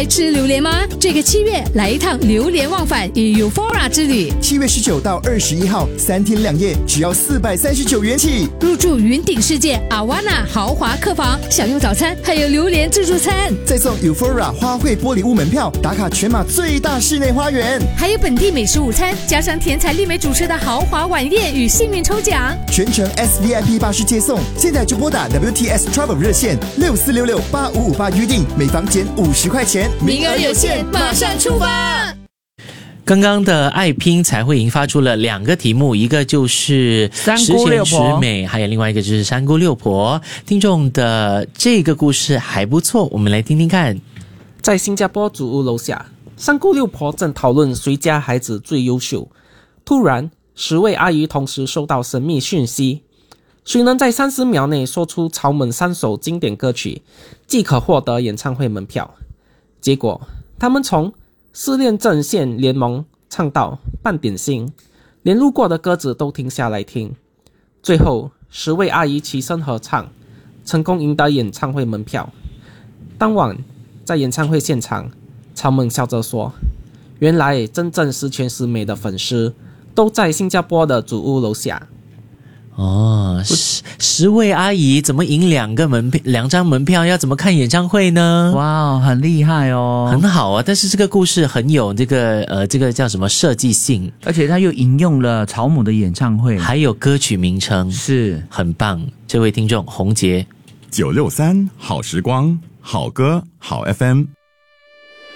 爱吃榴莲吗？这个7月来一趟榴莲忘返与 Eufora 之旅。 7月19到21号，3天2夜，只要439元起。 入住云顶世界阿瓦纳豪华客房，享用早餐，还有榴莲自助餐， 再送 Eufora 花卉玻璃屋门票，打卡全马最大室内花园， 还有本地美食午餐，加上甜彩丽美主持的豪华晚宴与幸运抽奖， 全程 SVIP 巴士接送。现在就拨打 WTS Travel 热线64668558预订，每房减50块钱， 名额有限，马上出发。 刚刚的爱拼才会赢发出了2个题目，一个就是三姑六婆十全十美，还有另外一个就是三姑六婆。听众的这个故事还不错，我们来听听看。 在新加坡祖屋楼下，三姑六婆正讨论谁家孩子最优秀。突然10位阿姨同时收到神秘讯息，谁能在30秒内说出草蜢3首经典歌曲，即可获得演唱会门票。结果他们从失恋阵线联盟唱到半点心，连路过的鸽子都停下来听。最后10位阿姨齐声合唱，成功赢得演唱会门票。当晚在演唱会现场，草蜢笑着说，原来真正十全十美的粉丝都在新加坡的祖屋楼下。 哦，10位阿姨怎么赢2张门票？要怎么看演唱会呢？ 哇，很厉害哦， 很好啊！但是这个故事很有这个叫什么设计性， 而且他又引用了草蜢的演唱会， 还有歌曲名称， 是很棒。这位听众洪杰 963好时光，好歌好 FM。